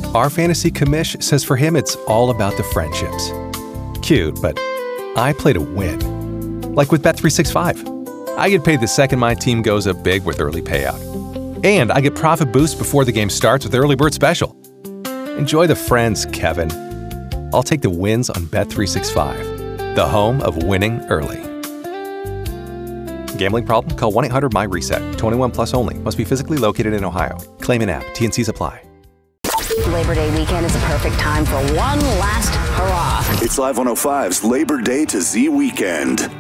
Our fantasy commish says for him it's all about the friendships. Cute, but I play to win. Like with Bet365. I get paid the second my team goes up big with early payout. And I get profit boost before the game starts with Early Bird Special. Enjoy the friends, Kevin. I'll take the wins on Bet365, the home of winning early. Gambling problem? Call 1-800-MY-RESET. 21 plus only. Must be physically located in Ohio. Claim in app. T&Cs apply. Labor Day weekend is a perfect time for one last hurrah. It's Live 105's Labor Day to Z weekend.